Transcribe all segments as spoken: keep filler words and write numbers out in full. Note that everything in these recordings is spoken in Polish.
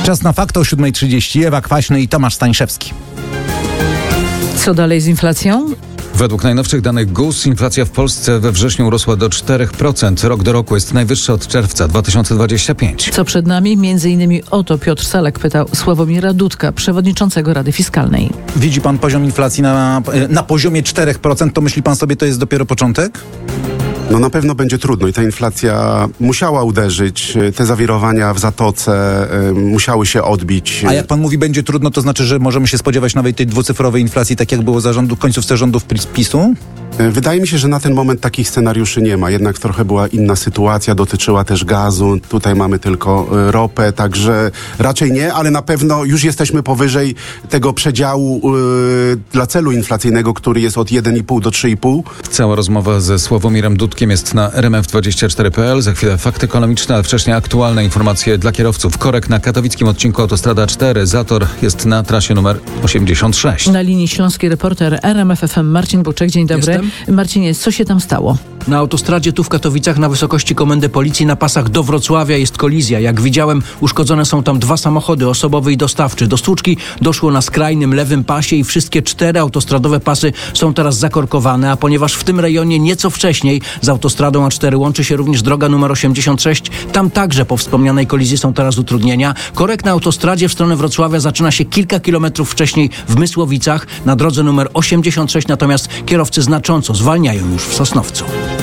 Czas na fakt o siódma trzydzieści. Ewa Kwaśny i Tomasz Staniszewski. Co dalej z inflacją? Według najnowszych danych G U S inflacja w Polsce we wrześniu urosła do cztery procent. Rok do roku jest najwyższa od czerwca dwa tysiące dwudziestego piątego. Co przed nami? Między innymi o to Piotr Salek pytał Sławomira Dudka, przewodniczącego Rady Fiskalnej. Widzi pan poziom inflacji na, na poziomie cztery procent, to myśli pan sobie, to jest dopiero początek? No na pewno będzie trudno i ta inflacja musiała uderzyć, te zawirowania w Zatoce y, musiały się odbić. A jak pan mówi będzie trudno, to znaczy, że możemy się spodziewać nowej tej dwucyfrowej inflacji, tak jak było za rządów, końcówce rządów PiSu? Wydaje mi się, że na ten moment takich scenariuszy nie ma. Jednak trochę była inna sytuacja, dotyczyła też gazu. Tutaj mamy tylko ropę, także raczej nie, ale na pewno już jesteśmy powyżej tego przedziału yy, dla celu inflacyjnego, który jest od jeden i pół do trzy i pół. Cała rozmowa ze Sławomirem Dudkiem jest na r m f dwadzieścia cztery kropka p l. Za chwilę fakty ekonomiczne, ale wcześniej aktualne informacje dla kierowców. Korek na katowickim odcinku Autostrada cztery. Zator jest na trasie numer osiemdziesiąt sześć. Na linii śląski reporter R M F F M Marcin Buczek. Dzień dobry. Jestem. Marcinie, co się tam stało? Na autostradzie tu w Katowicach na wysokości Komendy Policji na pasach do Wrocławia jest kolizja. Jak widziałem, uszkodzone są tam dwa samochody, osobowy i dostawczy. Do stłuczki doszło na skrajnym lewym pasie i wszystkie cztery autostradowe pasy są teraz zakorkowane, a ponieważ w tym rejonie nieco wcześniej z autostradą A cztery łączy się również droga numer osiemdziesiąt sześć, tam także po wspomnianej kolizji są teraz utrudnienia. Korek na autostradzie w stronę Wrocławia zaczyna się kilka kilometrów wcześniej w Mysłowicach. Na drodze numer osiemdziesiąt sześć natomiast kierowcy znacząco zwalniają już w Sosnowcu.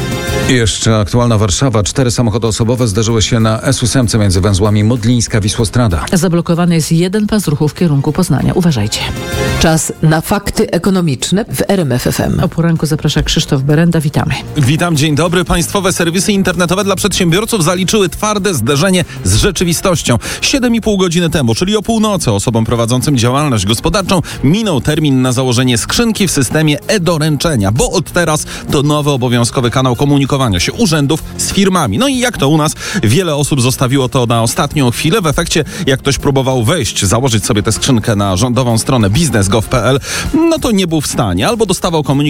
I jeszcze aktualna Warszawa. Cztery samochody osobowe zdarzyły się na S ósem między węzłami Modlińska-Wisłostrada. Zablokowany jest jeden pas ruchu w kierunku Poznania. Uważajcie. Czas na fakty ekonomiczne w R M F F M. O poranku zaprasza Krzysztof Berenda. Witamy. Witam, dzień dobry. Państwowe serwisy internetowe dla przedsiębiorców zaliczyły twarde zderzenie z rzeczywistością. siedem i pół godziny temu, czyli o północy, osobom prowadzącym działalność gospodarczą minął termin na założenie skrzynki w systemie e-doręczenia, bo od teraz to nowy obowiązkowy kanał komunikowania się urzędów z firmami. No i jak to u nas, wiele osób zostawiło to na ostatnią chwilę. W efekcie, jak ktoś próbował wejść, założyć sobie tę skrzynkę na rządową stronę biznes kropka gov kropka p l, no to nie był w stanie. Albo dostawał komunikat